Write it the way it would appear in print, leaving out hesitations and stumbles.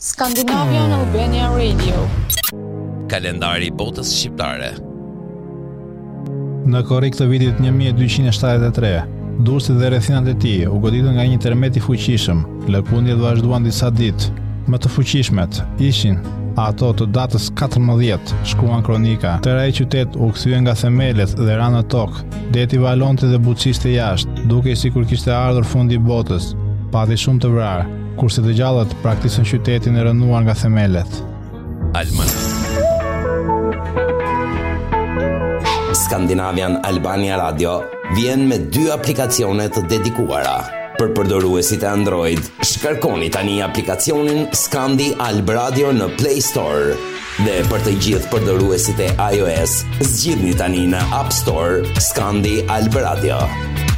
Scandinavian Albania Radio. Kalendari i botës shqiptare. Në korrik të vitit 1273, Durrësi dhe rrethinat e tij u goditën nga një tërmet i fuqishëm. Lëkundjet vazhduan disa ditë. Më të fuqishmet ishin ato të datës 14, shkruan kronika. Tëra e qytet u kthye nga themelet dhe ra në tokë. Deti valonte dhe buçiste jashtë, duke sikur kishte ardhur fundi i botës. Pati shumë të vrarë, kurse të gjallët praktikën qytetin e rënuar nga themelet. Scandinavian Albania Radio vjen me 2 aplikacione të dedikuara. Për përdoruesit e Android, shkarkoni tani aplikacionin Scandi Alb Radio në Play Store. Dhe për të gjithë përdoruesit e iOS, zgjidhni tani në App Store Scandi Alb Radio.